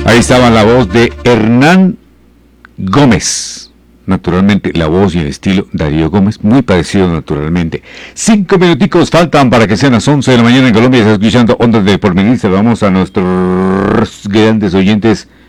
Ahí estaba la voz de Hernán Gómez. Naturalmente, la voz y el estilo Darío Gómez, muy parecido naturalmente. 5 minuticos faltan para que sean las 11 de la mañana en Colombia. Está escuchando Ondas de Pormenir. Saludamos a nuestros grandes oyentes